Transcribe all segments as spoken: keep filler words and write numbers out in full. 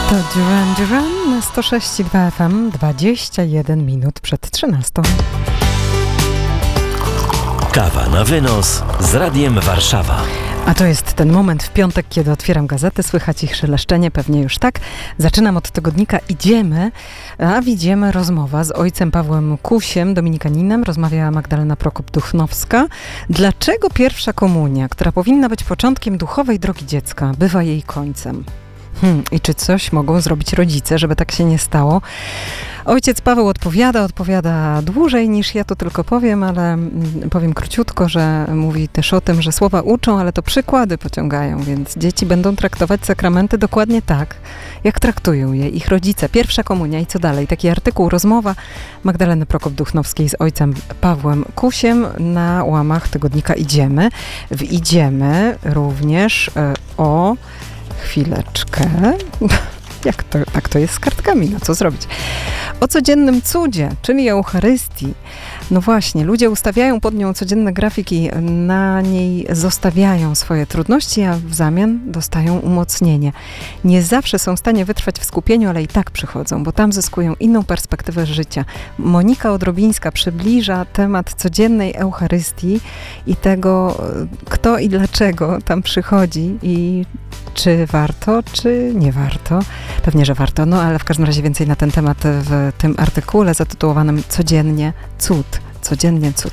To Duran Duran na sto sześć i dwa F M, dwadzieścia jeden minut przed trzynastą. Kawa na wynos z Radiem Warszawa. A to jest ten moment w piątek, kiedy otwieram gazetę, słychać ich szeleszczenie, pewnie już tak. Zaczynam od tygodnika Idziemy, a widzimy rozmowa z ojcem Pawłem Kusiem, dominikaninem. Rozmawiała Magdalena Prokop-Duchnowska. Dlaczego pierwsza komunia, która powinna być początkiem duchowej drogi dziecka, bywa jej końcem? Hmm, I czy coś mogą zrobić rodzice, żeby tak się nie stało? Ojciec Paweł odpowiada, odpowiada dłużej niż ja to tylko powiem, ale mm, powiem króciutko, że mówi też o tym, że słowa uczą, ale to przykłady pociągają, więc dzieci będą traktować sakramenty dokładnie tak, jak traktują je ich rodzice. Pierwsza komunia i co dalej? Taki artykuł, rozmowa Magdaleny Prokop-Duchnowskiej z ojcem Pawłem Kusiem na łamach tygodnika Idziemy. W Idziemy również e, o... Chwileczkę. Jak to, tak to jest z kartkami, no co zrobić? O codziennym cudzie, czyli Eucharystii. No właśnie, ludzie ustawiają pod nią codzienne grafiki, na niej zostawiają swoje trudności, a w zamian dostają umocnienie. Nie zawsze są w stanie wytrwać w skupieniu, ale i tak przychodzą, bo tam zyskują inną perspektywę życia. Monika Odrobińska przybliża temat codziennej Eucharystii i tego, kto i dlaczego tam przychodzi i czy warto, czy nie warto. Pewnie, że warto, no ale w każdym razie więcej na ten temat w tym artykule zatytułowanym Codziennie cud. Codziennie cud.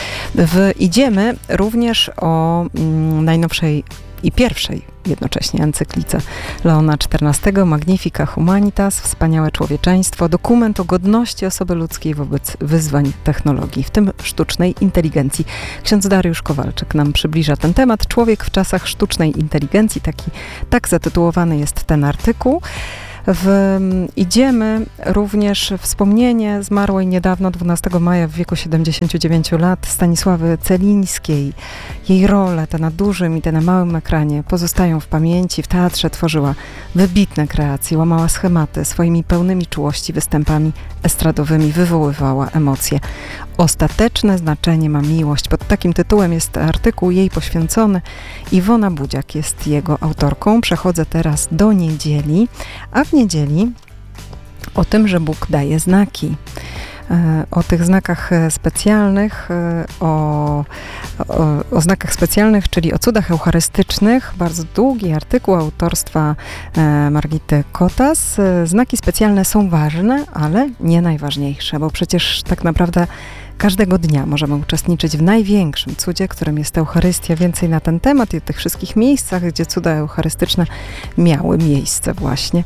W Idziemy również o mm, najnowszej i pierwszej jednocześnie encyklice Leona czternastego Magnifica Humanitas, Wspaniałe Człowieczeństwo, dokument o godności osoby ludzkiej wobec wyzwań technologii, w tym sztucznej inteligencji. Ksiądz Dariusz Kowalczyk nam przybliża ten temat. Człowiek w czasach sztucznej inteligencji, taki, tak zatytułowany jest ten artykuł. W Idziemy również wspomnienie zmarłej niedawno, dwunastego maja w wieku siedemdziesięciu dziewięciu lat, Stanisławy Celińskiej. Jej role, te na dużym i te na małym ekranie, pozostają w pamięci. W teatrze tworzyła wybitne kreacje, łamała schematy, swoimi pełnymi czułości występami estradowymi wywoływała emocje. Ostateczne znaczenie ma miłość. Pod takim tytułem jest artykuł jej poświęcony. Iwona Budziak jest jego autorką. Przechodzę teraz do niedzieli, a w niedzieli o tym, że Bóg daje znaki. O tych znakach specjalnych, o, o, o znakach specjalnych, czyli o cudach eucharystycznych. Bardzo długi artykuł autorstwa Margity Kotas. Znaki specjalne są ważne, ale nie najważniejsze, bo przecież tak naprawdę każdego dnia możemy uczestniczyć w największym cudzie, którym jest Eucharystia. Więcej na ten temat i o tych wszystkich miejscach, gdzie cuda eucharystyczne miały miejsce właśnie.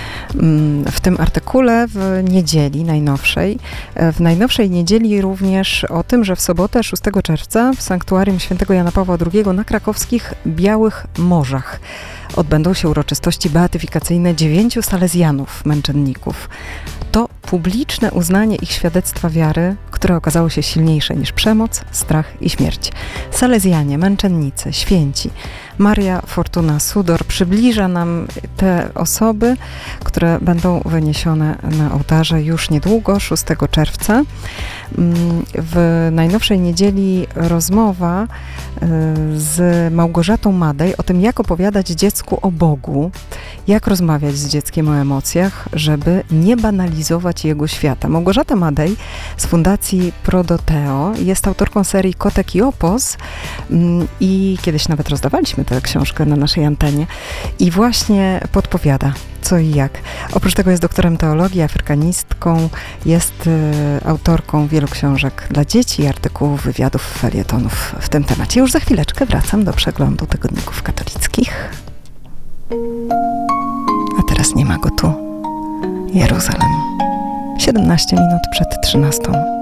W tym artykule w niedzieli najnowszej. W najnowszej niedzieli również o tym, że w sobotę szóstego czerwca w Sanktuarium Świętego Jana Pawła drugiego na krakowskich Białych Morzach odbędą się uroczystości beatyfikacyjne dziewięciu salezjanów, męczenników. To publiczne uznanie ich świadectwa wiary, które okazało się silniejsze niż przemoc, strach i śmierć. Salezjanie, męczennicy, święci. Maria Fortuna Sudor przybliża nam te osoby, które będą wyniesione na ołtarze już niedługo, szóstego czerwca. W najnowszej niedzieli rozmowa z Małgorzatą Madej o tym, jak opowiadać dziecku o Bogu, jak rozmawiać z dzieckiem o emocjach, żeby nie banalizować jego świata. Małgorzata Madej z Fundacji Prodoteo jest autorką serii Kotek i Opos i kiedyś nawet rozdawaliśmy tę książkę na naszej antenie i właśnie podpowiada co i jak. Oprócz tego jest doktorem teologii, afrykanistką, jest y, autorką wielu książek dla dzieci, artykułów, wywiadów, felietonów w tym temacie. Już za chwileczkę wracam do przeglądu tygodników katolickich. A teraz nie ma go tu. Jeruzalem. siedemnaście minut przed trzynastą.